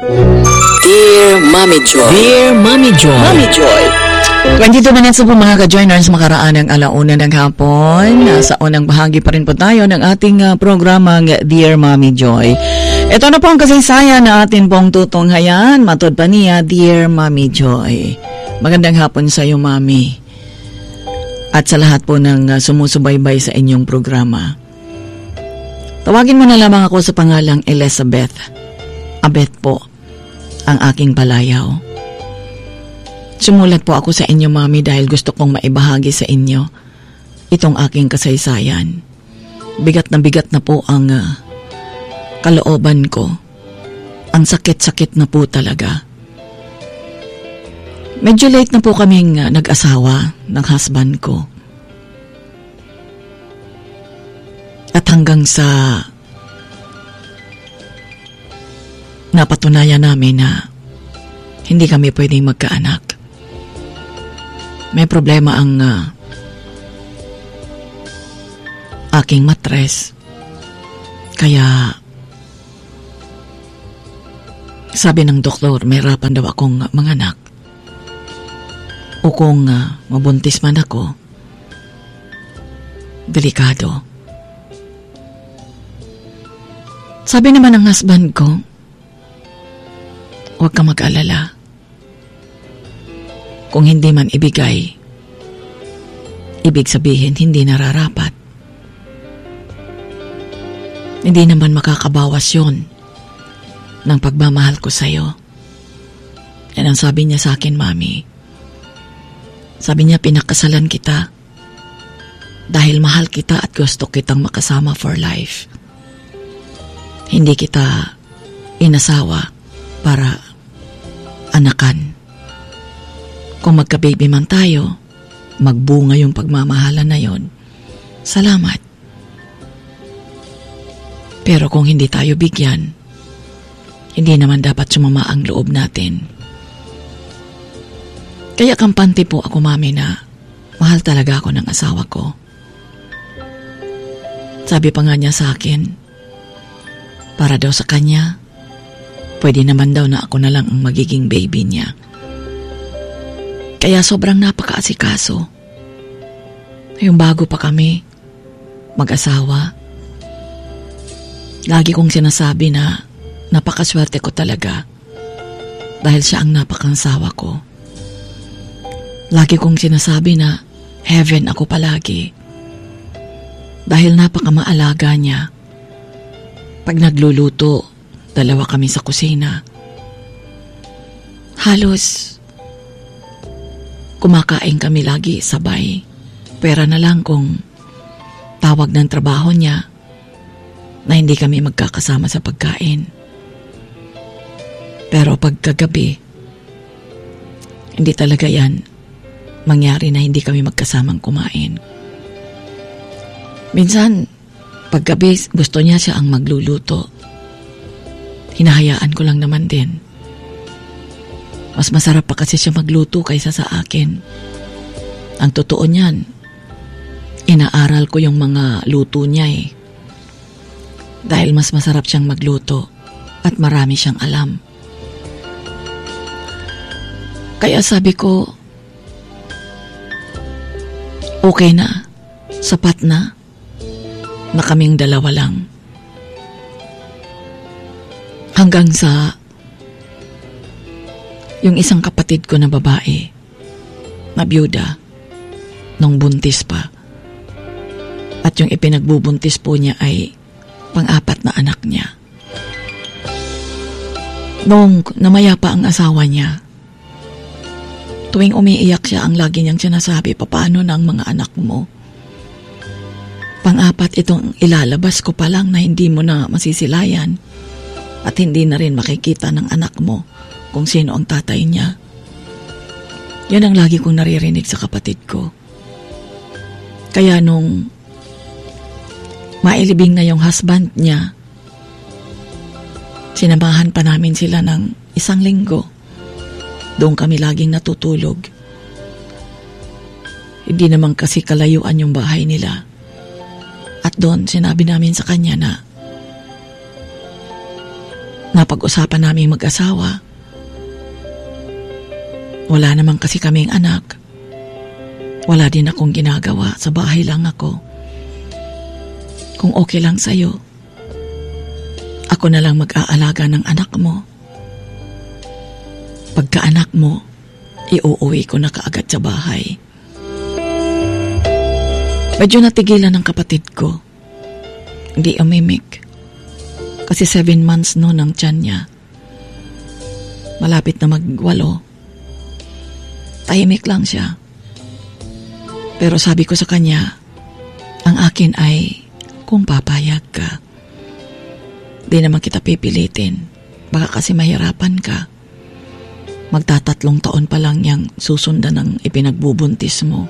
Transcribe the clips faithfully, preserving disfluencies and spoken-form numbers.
Dear Mommy Joy. Dear Mommy Joy. Mommy Joy. twenty-two minutes po mga ka-joiners, makaraan ng alauna ng hapon. Sa unang bahagi pa rin po tayo ng ating uh, programang Dear Mommy Joy. Ito na po ang kasaysayan na atin pong tutunghayan. Matod pa niya, Dear Mommy Joy. Magandang hapon sa iyo, Mami. At sa lahat po ng uh, sumusubaybay sa inyong programa. Tawagin mo na lamang ako sa pangalang Elizabeth. Abet po ang aking palayaw. Sumulat po ako sa inyo, Mami, dahil gusto kong maibahagi sa inyo itong aking kasaysayan. Bigat na bigat na po ang uh, kalooban ko. Ang sakit-sakit na po talaga. Medyo late na po kaming uh, nag-asawa ng husband ko. At hanggang sa napatunayan namin na hindi kami pwedeng magkaanak. May problema ang uh, aking matres. Kaya sabi ng doktor, may harapan daw akong manganak. O kung uh, mabuntis man ako, delikado. Sabi naman ng husband ko, huwag ka mag-alala. Kung hindi man ibigay, ibig sabihin hindi nararapat. Hindi naman makakabawas yun ng pagmamahal ko sa'yo. Yan ang sabi niya sa akin, Mami. Sabi niya, pinakasalan kita dahil mahal kita at gusto kitang makasama for life. Hindi kita inasawa para anakan. Kung magka-baby man tayo, magbunga yung pagmamahalan na yon. Salamat. Pero kung hindi tayo bigyan, hindi naman dapat sumama ang loob natin. Kaya kampante po ako, Mami, na mahal talaga ako ng asawa ko. Sabi pa nga niya sa akin, para daw sa kanya, pwede naman daw na ako na lang ang magiging baby niya. Kaya sobrang napaka-asikaso. Yung bago pa kami mag-asawa, lagi kong sinasabi na napakaswerte ko talaga dahil siya ang napakangsawa ko. Lagi kong sinasabi na heaven ako palagi dahil napakamaalaga niya. Pag nagluluto, dalawa kami sa kusina. Halos kumakain kami lagi sabay. Pera na lang kung tawag ng trabaho niya na hindi kami magkakasama sa pagkain. Pero pagkagabi, hindi talaga yan mangyari na hindi kami magkasamang kumain. Minsan, paggabi gusto niya siya ang magluluto. Hinahayaan ko lang naman din. Mas masarap pa kasi siya magluto kaysa sa akin. Ang totoo niyan, inaaral ko yung mga luto niya eh. Dahil mas masarap siyang magluto at marami siyang alam. Kaya sabi ko, okay na, sapat na, na kaming dalawa lang. Hanggang sa yung isang kapatid ko na babae, na byuda, nung buntis pa. At yung ipinagbubuntis po niya ay pang-apat na anak niya. Nung namaya pa ang asawa niya, tuwing umiiyak siya, ang lagi niyang sinasabi, papaano na ang mga anak mo? Pang-apat itong ilalabas ko pa lang na hindi mo na masisilayan at hindi na rin makikita ng anak mo kung sino ang tatay niya. Yan ang lagi kong naririnig sa kapatid ko. Kaya nung mailibing na yung husband niya, sinamahan pa namin sila ng isang linggo. Doon kami laging natutulog. Hindi naman kasi kalayuan yung bahay nila. At doon sinabi namin sa kanya na napag-usapan naming mag-asawa. Wala naman kasi kaming anak. Wala din akong ginagawa. Sa bahay lang ako. Kung okay lang sa'yo, ako na lang mag-aalaga ng anak mo. Pagka-anak mo, iuuwi ko na kaagad sa bahay. Medyo natigilan ng kapatid ko. Hindi umimik. Kasi seven months no ng tiyan niya. Malapit na magwalo. Tahimik lang siya. Pero sabi ko sa kanya, ang akin ay kung papayag ka. Di naman kita pipilitin. Baka kasi mahirapan ka. Magtatatlong taon pa lang yang susundan ng ipinagbubuntis mo.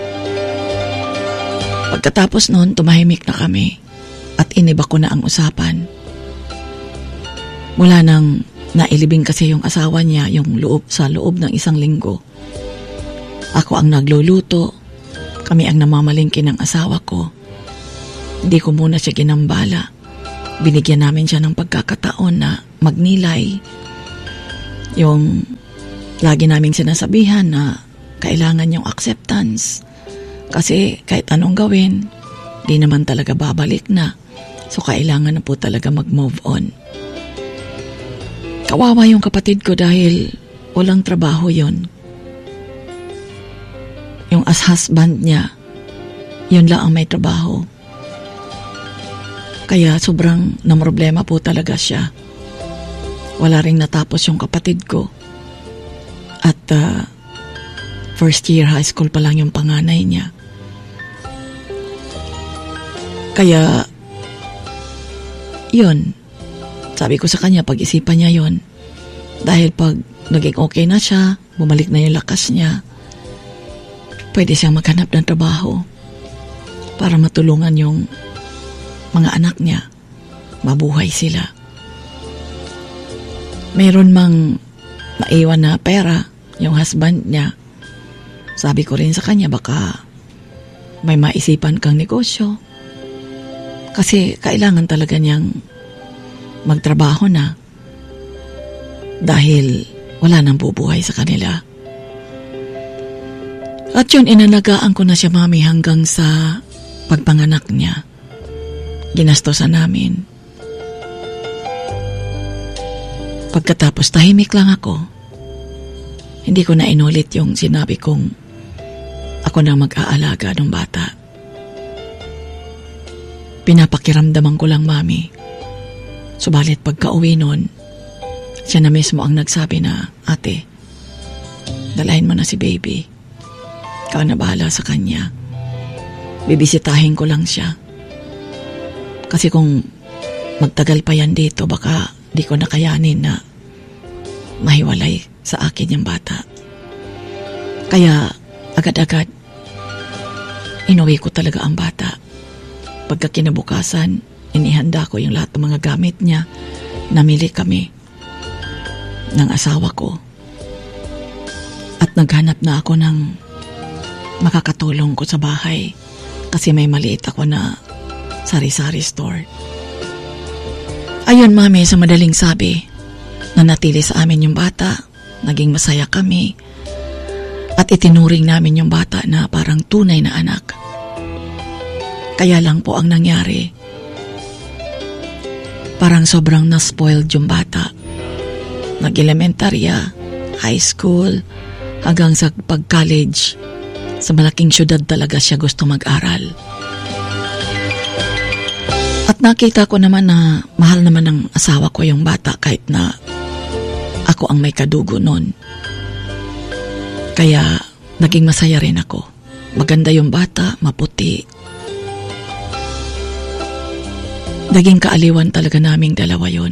Pagkatapos noon, tumahimik na kami at iniba ko na ang usapan. Mula nang nailibing kasi yung asawa niya yung loob sa loob ng isang linggo. Ako ang nagluluto, kami ang namamalingki ng asawa ko. Hindi ko muna siya ginambala. Binigyan namin siya ng pagkakataon na magnilay. Yung lagi naming sinasabihan na kailangan yung acceptance. Kasi kahit anong gawin, di naman talaga babalik na. So kailangan na po talaga mag-move on. Kawawa yung kapatid ko dahil walang trabaho yon. Yung as husband niya, yun lang ang may trabaho. Kaya sobrang namroblema po talaga siya. Wala ring natapos yung kapatid ko. At uh, first year high school pa lang yung panganay niya. Kaya, yun. Sabi ko sa kanya, pag-isipan niya yun. Dahil pag naging okay na siya, bumalik na yung lakas niya, pwede siyang maghanap ng trabaho para matulungan yung mga anak niya. Mabuhay sila. Meron mang maiwan na pera yung husband niya. Sabi ko rin sa kanya, baka may maisipan kang negosyo. Kasi kailangan talaga niyang magtrabaho na dahil wala nang bubuhay sa kanila. At yun, inalagaan ko na siya, mami, hanggang sa pagpanganak niya. Ginastosan namin. Pagkatapos, tahimik lang ako. Hindi ko na inulit yung sinabi kong ako na mag-aalaga ng bata. Pinapakiramdaman ko lang, mami. Subalit pagka-uwi nun, siya na mismo ang nagsabi na, ate, dalahin mo na si baby. Ikaw na bahala sa kanya. Bibisitahin ko lang siya. Kasi kung magtagal pa yan dito, baka di ko nakayanin na mahiwalay sa akin yung bata. Kaya agad-agad, inuwi ko talaga ang bata. Pagka kinabukasan, inihanda ko yung lahat ng mga gamit niya. Namili kami ng asawa ko. At naghanap na ako ng makakatulong ko sa bahay kasi may maliit ako na sari-sari store. Ayun, mami, sa madaling sabi, nanatili sa amin yung bata, naging masaya kami, at itinuring namin yung bata na parang tunay na anak. Kaya lang po ang nangyari, parang sobrang na-spoiled yung bata. Nag-elementarya, high school, hanggang sa pag-college. Sa malaking syudad talaga siya gusto mag-aral. At nakita ko naman na mahal naman ng asawa ko yung bata kahit na ako ang may kadugo nun. Kaya naging masaya rin ako. Maganda yung bata, maputi. Naging kaaliwan talaga naming dalawa yun.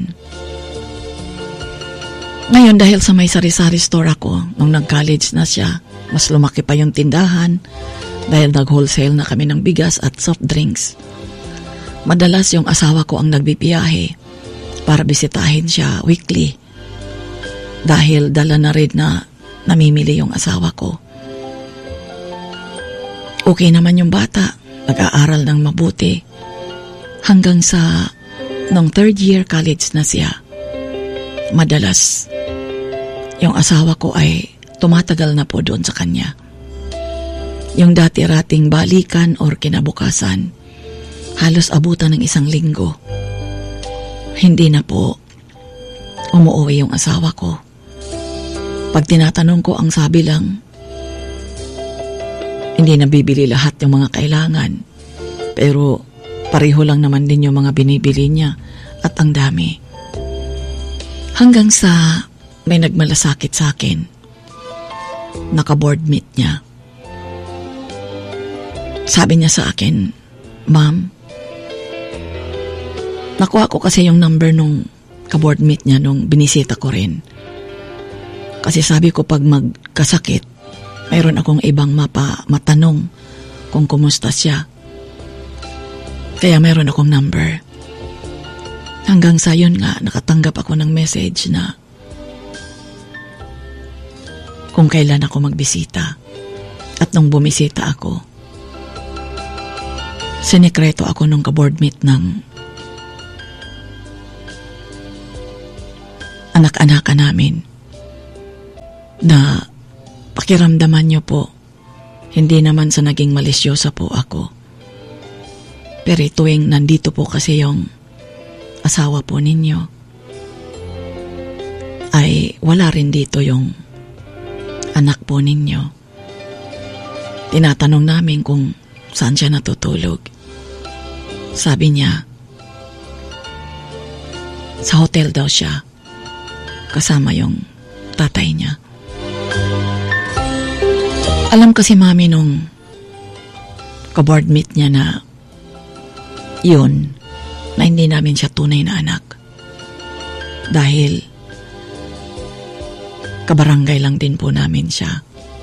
Ngayon, dahil sa may sari-sari store ako, nung nag-college na siya, mas lumaki pa yung tindahan dahil nag-wholesale na kami ng bigas at soft drinks. Madalas yung asawa ko ang nagbibiyahe para bisitahin siya weekly dahil dala na rin na namimili yung asawa ko. Okay naman yung bata, nag-aaral ng mabuti hanggang sa nung third year college na siya. madalas yung asawa ko ay tumatagal na po doon sa kanya. Yung dati-rating balikan or kinabukasan, halos abutan ng isang linggo. Hindi na po umuwi yung asawa ko. Pag tinatanong ko, ang sabi lang, hindi nabibili lahat yung mga kailangan. Pero pareho lang naman din yung mga binibili niya at ang dami. Hanggang sa may nagmalasakit sa akin. Naka-board meet niya. Sabi niya sa akin, Ma'am, nakuha ko kasi yung number nung ka-board meet niya nung binisita ko rin. Kasi sabi ko pag magkasakit, mayroon akong ibang mapa matanong kung kumusta siya. Kaya mayroon akong number. Hanggang sa yun nga, nakatanggap ako ng message na kung kailan ako magbisita. At nung bumisita ako, sinikreto ako nung ka-board meet ng anak-anakan namin na pakiramdaman niyo po, hindi naman sa naging malisyosa po ako. Pero tuwing nandito po kasi yung asawa po ninyo, ay wala rin dito yung anak po ninyo. Tinatanong namin kung saan siya natutulog. Sabi niya, sa hotel daw siya, kasama yung tatay niya. Alam kasi mami nung ka-board meet niya na yun, na hindi namin siya tunay na anak. Dahil kabarangay lang din po namin siya.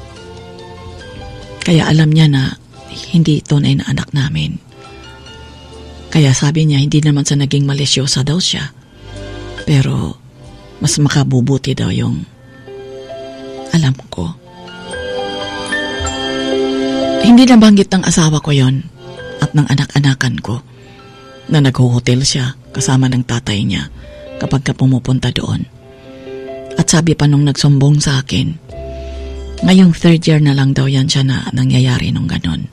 Kaya alam niya na hindi tunay na anak namin. Kaya sabi niya hindi naman sa naging malisyosa daw siya. Pero mas makabubuti daw yung alam ko. Hindi nabanggit ng asawa ko yon at ng anak-anakan ko na nag-hotel siya kasama ng tatay niya kapag ka pumupunta doon. At sabi pa nung nagsumbong sa akin, ngayong third year na lang daw yan siya na nangyayari nung ganon.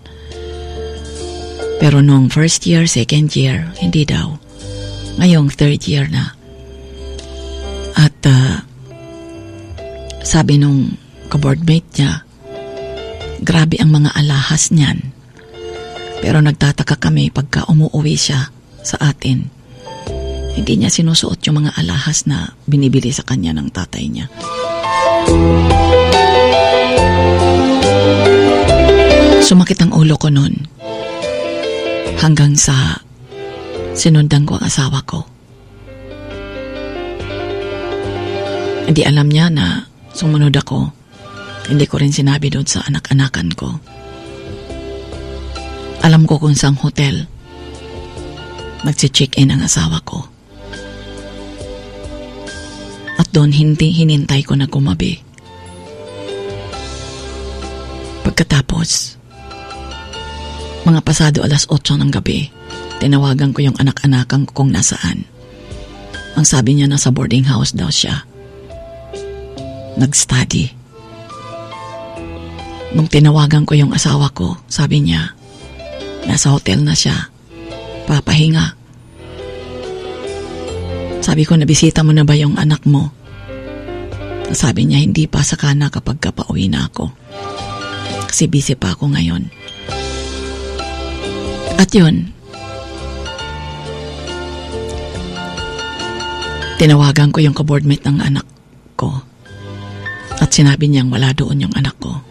Pero nung first year, second year, hindi daw. Ngayong third year na. At uh, sabi nung ka-board mate niya, grabe ang mga alahas niyan. Pero nagtataka kami pagka umuwi siya sa atin. Hindi niya sinusuot yung mga alahas na binibili sa kanya ng tatay niya. Sumakit ang ulo ko noon. Hanggang sa sinundan ko ang asawa ko. Hindi alam niya na sumunod ako. Hindi ko rin sinabi doon sa anak-anakan ko. Alam ko kung saang hotel nagsi-check-in ang asawa ko. At doon hindi hinintay ko na gumabi. Pagkatapos, mga pasado alas otso ng gabi, tinawagan ko yung anak-anakan ko kung nasaan. Ang sabi niya nasa boarding house daw siya. Nag-study. Nung tinawagan ko yung asawa ko, sabi niya, nasa hotel na siya. Papahinga. Sabi ko, nabisita mo na ba yung anak mo? Sabi niya, hindi pa, saka na kapag kapauwi na ako. Kasi busy pa ako ngayon. At yun, tinawagan ko yung ka-boardmate ng anak ko. At sinabi niyang wala doon yung anak ko.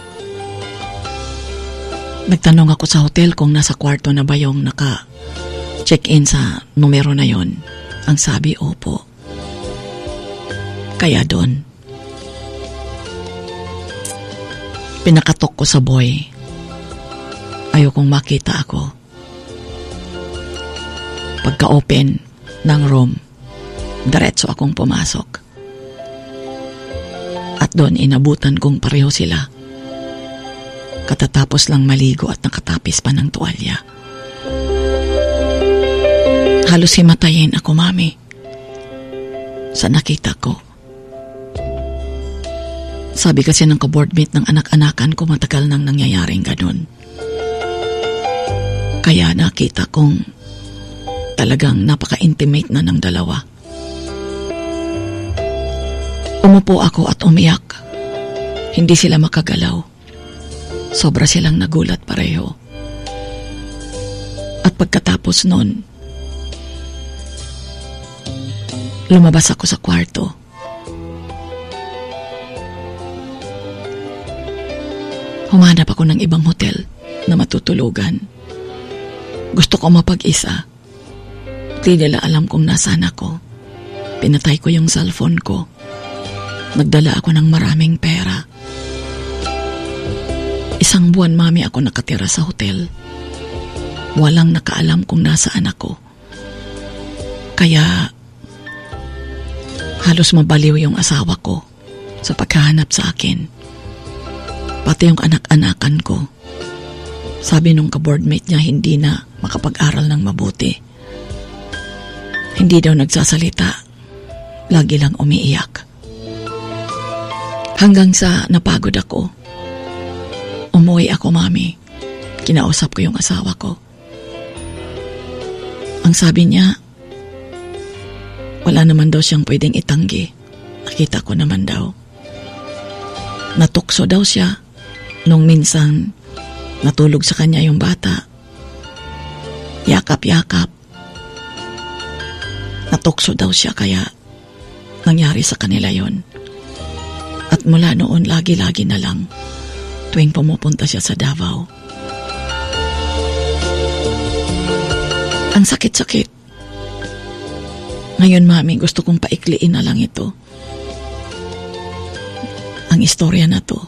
Nagtanong ako sa hotel kung nasa kwarto na ba yung naka-check-in sa numero na yon. Ang sabi, opo. Kaya doon, pinakatok ko sa boy. Ayokong makita ako. Pagka-open ng room, diretso akong pumasok. At doon inabutan kong pareho sila. Katatapos lang maligo at nakatapis pa ng tuwalya. Halos himatayin ako, mami. sa nakita ko. Sabi kasi ng ka-boardmate ng anak-anakan ko, matagal nang nangyayaring ganun. Kaya nakita kong talagang napaka-intimate na ng dalawa. Umupo ako at umiyak. Hindi sila makagalaw. Sobra silang nagulat pareho. At pagkatapos nun, lumabas ako sa kwarto. Humanap ako ng ibang hotel na matutulugan. Gusto ko mapag-isa. Di nila alam kung nasaan ako. Pinatay ko yung cellphone ko. Nagdala ako ng maraming pera. Isang buwan, mami, ako nakatira sa hotel. Walang nakaalam kung nasaan ako. Kaya halos mabaliw yung asawa ko sa paghahanap sa akin. Pati yung anak-anakan ko. Sabi nung ka-boardmate niya, hindi na makapag-aral ng mabuti. Hindi daw nagsasalita. Lagi lang umiiyak. Hanggang sa napagod ako. Umuwi ako, mami. Kinausap ko yung asawa ko. Ang sabi niya, wala naman daw siyang pwedeng itanggi. Nakita ko naman daw. Natukso daw siya nung minsan natulog sa kanya yung bata. Yakap-yakap. Natukso daw siya kaya nangyari sa kanila yon. At mula noon, lagi-lagi na lang tuwing pumupunta siya sa Davao. Ang sakit-sakit. Ngayon, mami, gusto kong paikliin na lang ito. Ang istorya na to.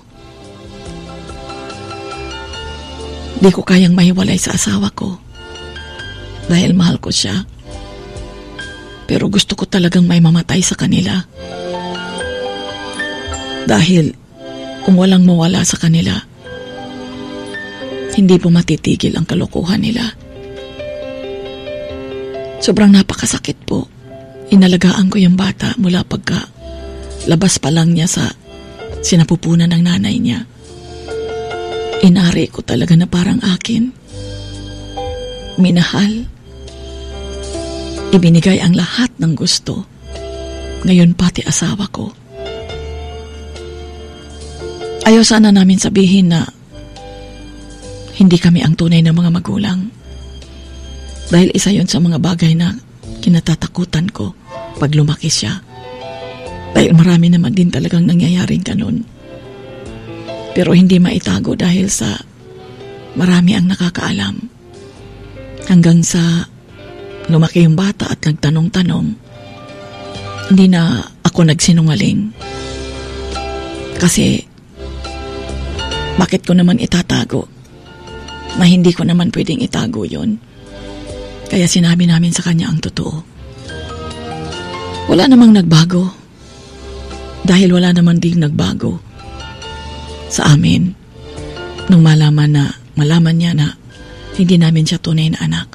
Di ko kayang mahiwalay sa asawa ko. Dahil mahal ko siya. Pero gusto ko talagang may mamatay sa kanila. Dahil kung walang mawala sa kanila, hindi po matitigil ang kalokohan nila. Sobrang napakasakit po. Inalagaan ko yung bata mula pagka labas pa lang niya sa sinapupunan ng nanay niya. Inari ko talaga na parang akin. Minahal. Ibinigay ang lahat ng gusto. Ngayon pati asawa ko. Ayaw sana namin sabihin na hindi kami ang tunay na mga magulang. Dahil isa yon sa mga bagay na kinatatakutan ko pag lumaki siya. Dahil marami naman din talagang nangyayaring ganun. Pero hindi maitago dahil sa marami ang nakakaalam. Hanggang sa lumaki yung bata at nagtanong-tanong, hindi na ako nagsinungaling. Kasi bakit ko naman itatago na hindi ko naman pwedeng itago yon? Kaya sinabi namin sa kanya ang totoo. Wala namang nagbago. Dahil wala naman ding nagbago sa amin nung malaman na malaman niya na hindi namin siya tunay na anak.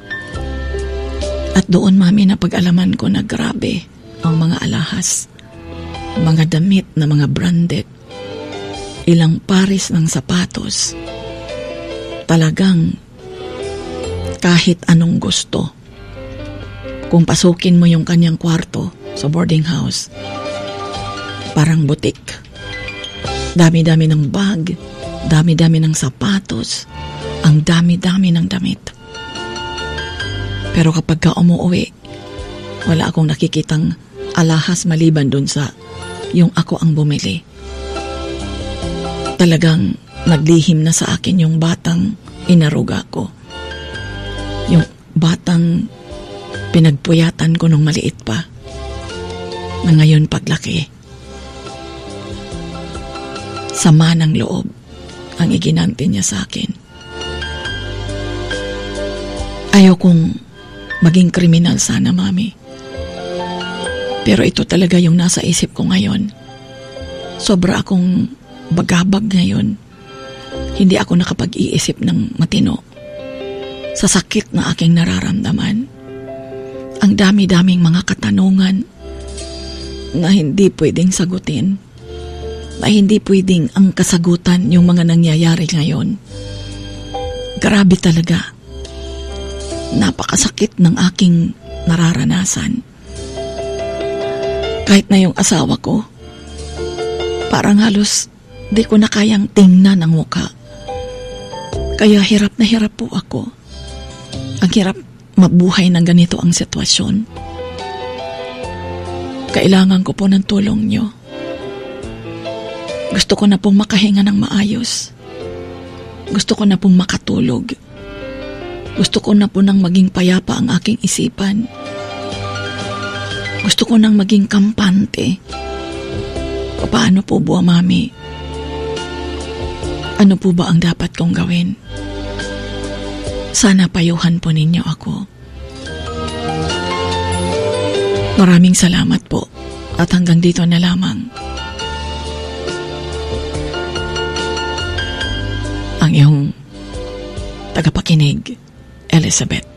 At doon, mami, na pag-alaman ko na grabe ang mga alahas, mga damit na mga branded, ilang pares ng sapatos. Talagang kahit anong gusto. Kung pasukin mo yung kanyang kwarto sa boarding house, parang butik. Dami-dami ng bag, dami-dami ng sapatos, ang dami-dami ng damit. Pero kapag ka umuwi, wala akong nakikitang alahas maliban dun sa yung ako ang bumili. Talagang naglihim na sa akin yung batang inaruga ko. Yung batang pinagpuyatan ko nung maliit pa, na ngayon paglaki. Sama ng loob ang iginanti niya sa akin. Ayaw kong maging kriminal sana, mami. Pero ito talaga yung nasa isip ko ngayon. Sobra akong bagabag ngayon. Hindi ako nakapag-iisip ng matino sa sakit na aking nararamdaman. Ang dami-daming mga katanungan na hindi pwedeng sagutin, na hindi pwedeng ang kasagutan yung mga nangyayari ngayon. Grabe talaga. Napakasakit ng aking nararanasan. Kahit na yung asawa ko, parang halos di ko na kayang tingnan ang muka. Kaya hirap na hirap po ako. Ang hirap mabuhay ng ganito ang sitwasyon. Kailangan ko po ng tulong nyo. Gusto ko na pong makahinga ng maayos. Gusto ko na pong makatulog. Gusto ko na po nang maging payapa ang aking isipan. Gusto ko nang maging kampante. Paano po ba, Mami? Ano po ba ang dapat kong gawin? Sana payuhan po ninyo ako. Maraming salamat po at hanggang dito na lamang. Ang iyong tagapakinig, Elizabeth.